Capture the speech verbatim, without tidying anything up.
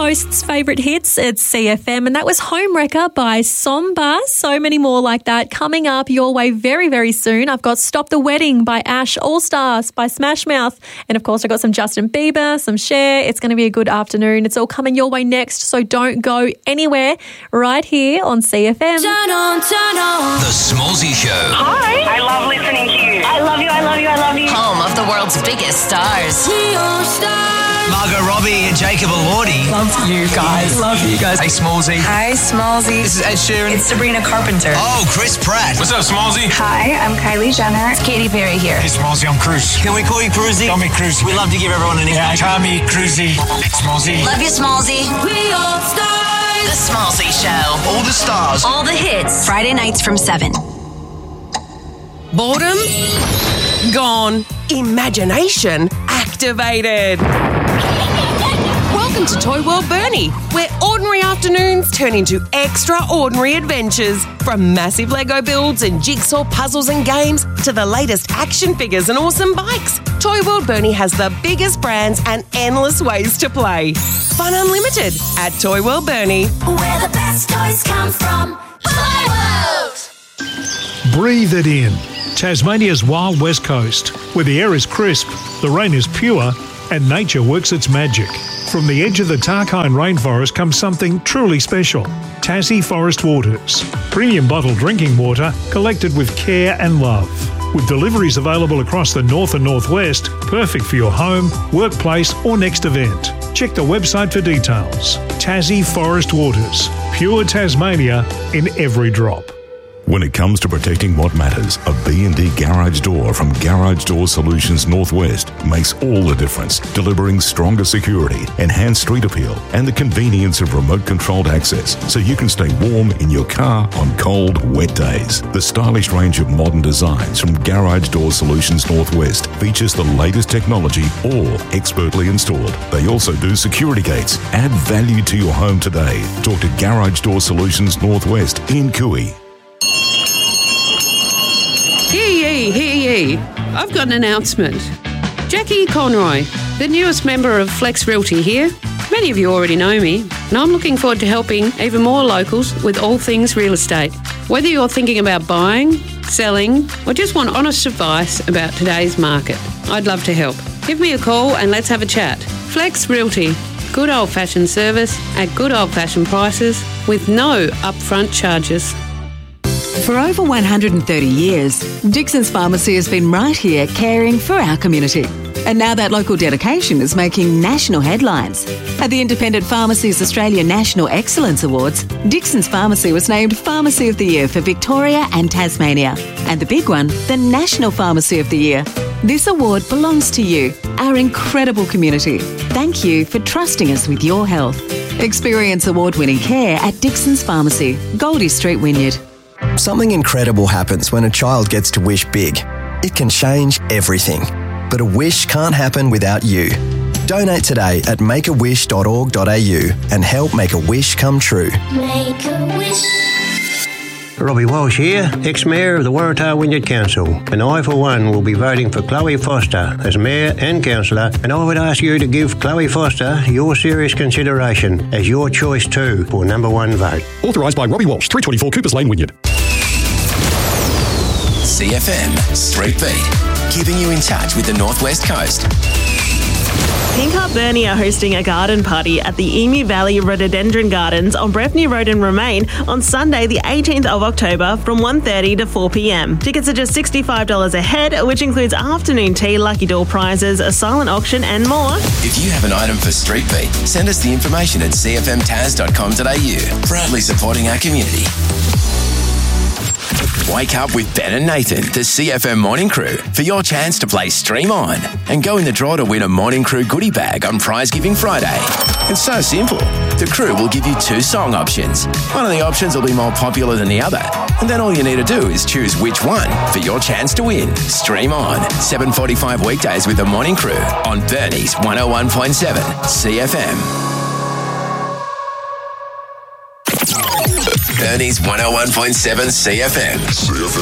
Coast's favourite hits at C F M, and that was Homewrecker by Somba. So many more like that coming up your way very, very soon. I've got Stop the Wedding by Ash, All Stars by Smash Mouth, and of course I've got some Justin Bieber, some Cher. It's going to be a good afternoon. It's all coming your way next, so don't go anywhere. Right here on C F M. Turn on, turn on. The Smallzy Show. Hi. I love listening to you. I love you, I love you, I love you. Home of the world's biggest stars. Margot Robbie and Jacob Elordi. Love you guys. Love you guys. Hey, Smallzy. Hi, Smallzy. This is Ed Sheeran. It's Sabrina Carpenter. Oh, Chris Pratt. What's up, Smallzy? Hi, I'm Kylie Jenner. It's Katy Perry here. Hey, Smallzy, I'm Cruz. Can we call you Cruzy? Call me Cruz. We love to give everyone a nickname. Tommy, Cruzy, Smallzy. Love you, Smallzy. We all stars. The Smallzy Show. All the stars. All the hits. Friday nights from seven. Boredom? Gone. Imagination activated. Welcome to Toy World Bernie, where ordinary afternoons turn into extraordinary adventures. From massive Lego builds and jigsaw puzzles and games to the latest action figures and awesome bikes, Toy World Bernie has the biggest brands and endless ways to play. Fun unlimited at Toy World Bernie. Where the best toys come from. Toy World! Breathe it in. Tasmania's wild west coast, where the air is crisp, the rain is pure, and nature works its magic. From the edge of the Tarkine rainforest comes something truly special. Tassie Forest Waters. Premium bottled drinking water collected with care and love. With deliveries available across the north and northwest, perfect for your home, workplace or next event. Check the website for details. Tassie Forest Waters. Pure Tasmania in every drop. When it comes to protecting what matters, a B and D garage door from Garage Door Solutions Northwest makes all the difference, delivering stronger security, enhanced street appeal, and the convenience of remote-controlled access so you can stay warm in your car on cold, wet days. The stylish range of modern designs from Garage Door Solutions Northwest features the latest technology, all expertly installed. They also do security gates. Add value to your home today. Talk to Garage Door Solutions Northwest in Cooey. Hear ye, hear ye. I've got an announcement. Jackie Conroy, the newest member of Flex Realty here. Many of you already know me, and I'm looking forward to helping even more locals with all things real estate. Whether you're thinking about buying, selling, or just want honest advice about today's market, I'd love to help. Give me a call and let's have a chat. Flex Realty. Good old-fashioned service at good old-fashioned prices with no upfront charges. For over one hundred thirty years, Dixon's Pharmacy has been right here caring for our community. And now that local dedication is making national headlines. At the Independent Pharmacies Australia National Excellence Awards, Dixon's Pharmacy was named Pharmacy of the Year for Victoria and Tasmania. And the big one, the National Pharmacy of the Year. This award belongs to you, our incredible community. Thank you for trusting us with your health. Experience award-winning care at Dixon's Pharmacy, Goldie Street, Wynyard. Something incredible happens when a child gets to wish big. It can change everything. But a wish can't happen without you. Donate today at make a wish dot org dot a u and help make a wish come true. Make a wish. Robbie Walsh here, ex-mayor of the Waratah Wynyard Council, and I for one will be voting for Chloe Foster as mayor and councillor, and I would ask you to give Chloe Foster your serious consideration as your choice too for number one vote. Authorised by Robbie Walsh, three twenty-four Coopers Lane, Wynyard. C F M Street Beat, keeping you in touch with the Northwest Coast. Pink Heart Bernie are hosting a garden party at the Emu Valley Rhododendron Gardens on Breffney Road in Remain on Sunday the eighteenth of October from one thirty to four p.m. Tickets are just sixty-five dollars a head, which includes afternoon tea, lucky door prizes, a silent auction and more. If you have an item for Street Beat, send us the information at c f m taz dot com dot a u. Proudly supporting our community. Wake up with Ben and Nathan, the C F M Morning Crew, for your chance to play Stream On and go in the draw to win a Morning Crew goodie bag on Prize Giving Friday. It's so simple. The crew will give you two song options. One of the options will be more popular than the other, and then all you need to do is choose which one for your chance to win. Stream On, seven forty-five weekdays with the Morning Crew on Bernie's one oh one point seven C F M. Bernie's one oh one point seven C F M. C F